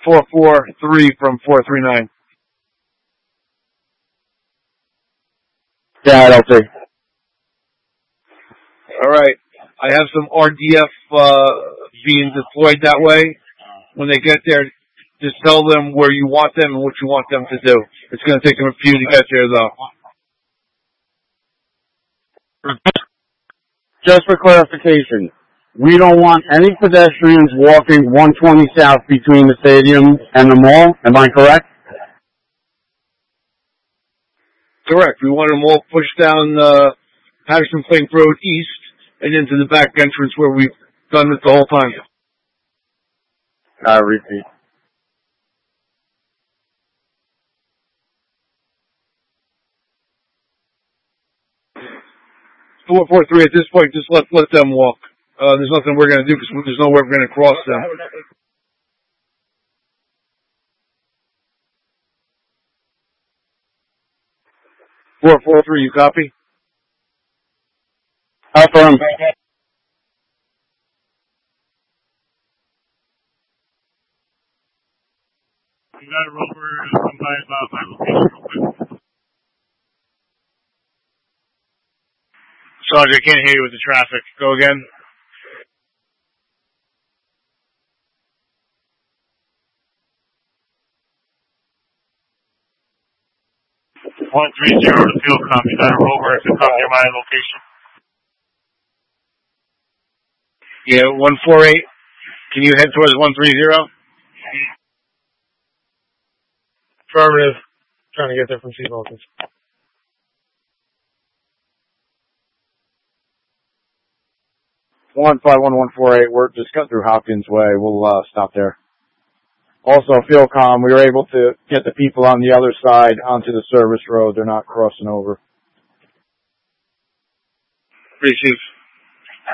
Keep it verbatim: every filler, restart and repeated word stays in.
four four three from four three nine. Yeah, I don't think. All right. I have some R D F uh, being deployed that way. When they get there, just tell them where you want them and what you want them to do. It's going to take them a few to get there, though. Just for clarification, we don't want any pedestrians walking one twenty South between the stadium and the mall. Am I correct? Correct. We want them all pushed down uh, Patterson Plank Road east and into the back entrance where we've done it the whole time. I repeat. four four three, at this point, just let let them walk. Uh, there's nothing we're going to do because there's no way we're going to cross them. four four three, you copy? Affirm. You got a rover come by about my location real quick. Sarge, I can't hear you with the traffic. Go again. one three zero to field comp. You got a rover to come near my location. Yeah, one four eight. Can you head towards one three zero? Affirmative. Trying to get there from Sea Vulcans. one five one one four eight, we're just cut through Hopkins Way. We'll uh, stop there. Also, Philcom, we were able to get the people on the other side onto the service road. They're not crossing over. Appreciate